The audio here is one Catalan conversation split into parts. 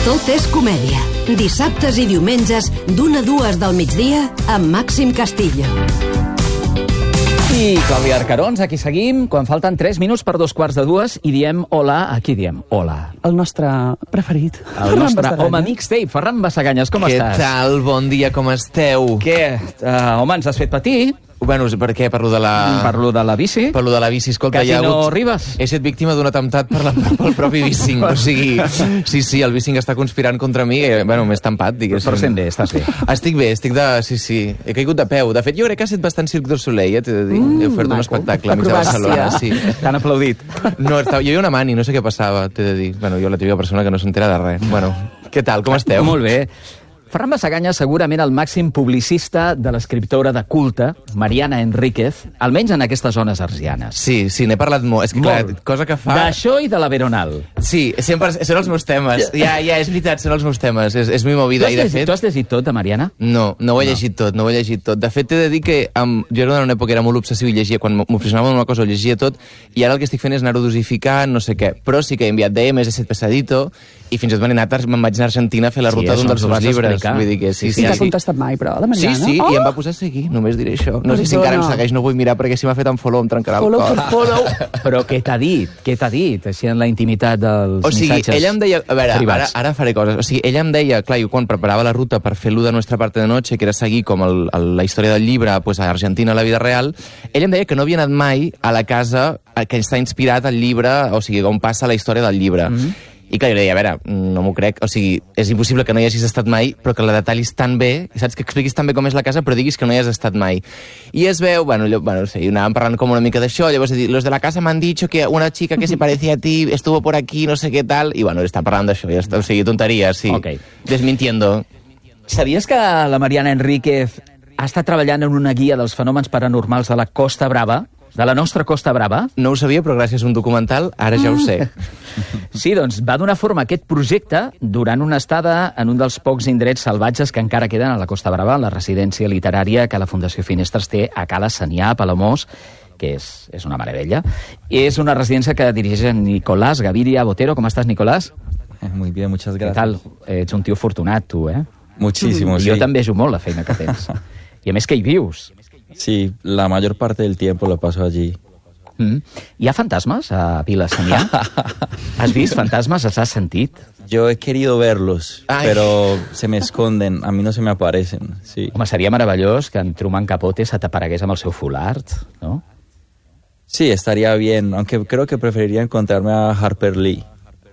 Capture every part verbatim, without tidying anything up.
Tot és comèdia. Dissabtes i diumenges, d'una a dues del migdia, amb Màxim Castillo. I Clàudia Arcarons, aquí seguim, quan falten tres minuts per dos quarts de dues, i diem hola, a qui diem hola? El nostre preferit. El nostre home mixtape, Ferran Bassaganyes, com Què estàs? Què tal? Bon dia, com esteu? Què? Uh, home, ens has fet patir. Bueno, per què? Per lo de la... Per lo de la bici. Per lo de la bici, escolta, Quasi hi ha hagut... no arribes. He estat víctima d'un atemptat per la, pel propi Bicing. O sigui, sí, sí, el Bicing està conspirant contra mi. I, bueno, m'he estampat, diguéssim. Però sent bé, estàs bé. Estic bé, estic de... Sí, sí. He caigut de peu. De fet, jo crec que ha estat bastant Cirque du Soleil, eh, t'he de dir. Mm, He ofert un espectacle a mig de Barcelona. Sí. T'han aplaudit. No, estava... jo hi havia una mani, no sé què passava, t'he de dir. Bueno, jo la típica persona que no s'entera de res. Bueno, què tal, com esteu? Molt bé. Ferran Bassaganyes, segurament el màxim publicista de l'escriptora de culte, Mariana Enríquez, almenys en aquestes zones arsianes. Sí, sí, n'he parlat molt. És que, clar, cosa que fa... D'això i de la Veronal. Sí, sempre són els meus temes. Ja, ja, és veritat, són els meus temes. És, és mi movida. Tu has, I de llegit, fet... tu has llegit tot, de Mariana? No, no ho he No. llegit tot, no ho he llegit tot. De fet, t'he de dir que um, jo era en una època era molt obsessiu i llegia, quan m'obsessionava en una cosa ho llegia tot, i ara el que estic fent és anar-ho dosificant, no sé què. Però sí que he enviat D Ms, he set pesadito, i fins i tot me'n he anat, me'n vaig anar a Argentina a fer la Sí, ruta això d'un dels ens ho seus vas llibres. explicar. Vull dir que sí, Sí, sí, t'ha sí. contestat mai, però, la Sí, Mariana. sí, oh! i em va posar a seguir, només diré això. No sé si Perdona. encara em segueix, no vull mirar, perquè si m'ha fet un follow em trencarà el Follow cor. per follow. Però què t'ha dit? Què t'ha dit? Així en la intimitat dels O sigui, missatges ella em deia... A veure, ara, privats. ara faré coses. O sigui, ella em deia, clar, jo quan preparava la ruta per fer l'u de Nuestra Parte de Noche, que era seguir com el, el, la història del llibre pues, a Argentina, a la vida real, ella em deia que no havia anat mai a la casa que està inspirat al llibre, o sigui, on passa la història del llibre. Mm -hmm. I clar, jo deia, a veure, no m'ho crec, o sigui, és impossible que no hi hagis estat mai, però que la detallis tan bé, saps, que expliquis tan bé com és la casa, però diguis que no hi has estat mai. I es veu, bueno, allò, bueno, sí, anàvem parlant com una mica d'això, llavors he dit, los de la casa m'han dicho que una chica que se parecía a ti estuvo por aquí, no sé què tal, i bueno, està parlant d'això, ja està, o sigui, tonteries, sí. Ok. Desmintiendo. Sabies que la Mariana Enríquez ha estat treballant en una guia dels fenòmens paranormals de la Costa Brava, de la nostra Costa Brava? No ho sabia, però gràcies a un documental ara ja ho sé. Sí, doncs va donar forma a aquest projecte durant una estada en un dels pocs indrets salvatges que encara queden a la Costa Brava, la residència literària que la Fundació Finestres té a Cala Sanià, a Palamós, que és, és una meravella. És una residència que dirigeix Nicolás Gaviria Botero. Com estàs, Nicolás? Muy bien, muchas gracias. Què tal? Ets un tio afortunat, tu, eh? Muchísimo, sí. Jo també vejo molt la feina que tens. I a més que hi vius. Sí, la mayor parte del tiempo lo paso allí. Mm. Hi ha fantasmes a Vila Sanià? Has vist fantasmes? Els has sentit? Yo he querido verlos, Ay. pero se me esconden, a mí no se me aparecen, sí. Home, seria meravellós que en Truman Capote se t'aparegués amb el seu fulard, no? Sí, estaría bien, aunque creo que preferiría encontrarme a Harper Lee.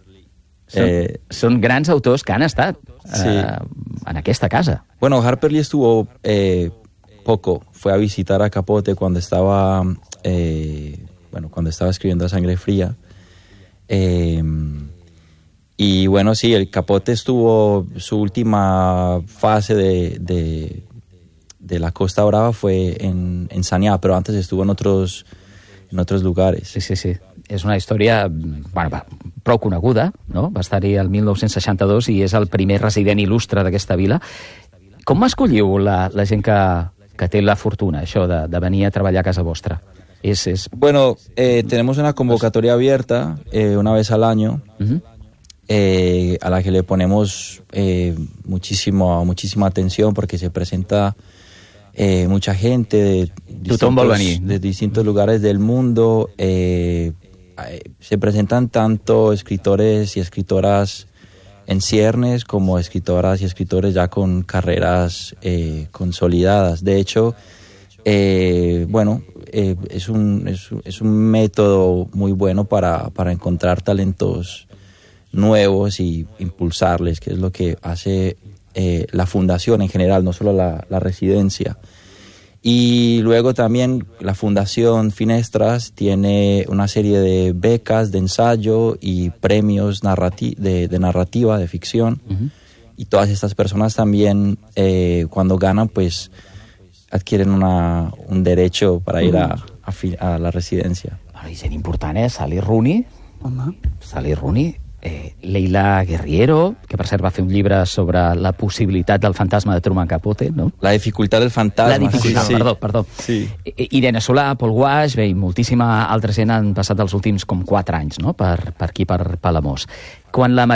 Són, Eh, són grans autors que han estat Sí. eh, en aquesta casa. Bueno, Harper Lee estuvo eh, poco, fue a visitar a Capote cuando estaba, eh, bueno, cuando estaba escribiendo A Sangre Fría. Eh, y bueno, sí, el Capote estuvo, su última fase de, de, de la Costa Brava fue en, en Sanià, pero antes estuvo en otros, en otros lugares. Sí, sí, sí. És una història bueno, va, prou coneguda, no? Va estar-hi el mil nou-cents seixanta-dos i és el primer resident il·lustre d'aquesta vila. Com escolliu la, la gent que, que té la fortuna, això, de, de venir a treballar a casa vostra? És, és... Bueno, eh, tenemos una convocatoria abierta eh, una vez al año, Uh-huh. eh, a la que le ponemos eh, muchísimo, muchísima atención porque se presenta eh, mucha gente de Tothom vol distintos, venir. de distintos lugares del mundo. Eh, eh, se presentan tanto escritores y escritoras en ciernes como escritoras y escritores ya con carreras eh, consolidadas. De hecho, eh, bueno, eh, es, un, es, es un método muy bueno para, para encontrar talentos nuevos y impulsarles, que es lo que hace eh, la fundación en general, no solo la, la residencia. Y luego también la Fundación Finestras tiene una serie de becas de ensayo y premios narrati- de, de narrativa, de ficción. Uh-huh. Y todas estas personas también, eh, cuando ganan, pues adquieren una, un derecho para ir a, a, fi- a la residencia. Bueno, i gent important, eh? Sally Rooney. Home. Sally Rooney. Eh, Leila Guerriero, que per cert va fer un llibre sobre la possibilitat del fantasma de Truman Capote, no? La dificultad del fantasma. La dificultat, sí, sí. perdó, perdó. Sí. I- Irene Solà, Paul Guaix, bé, i moltíssima altra gent han passat els últims com quatre anys, no?, per, per aquí, per Palamós. Quan la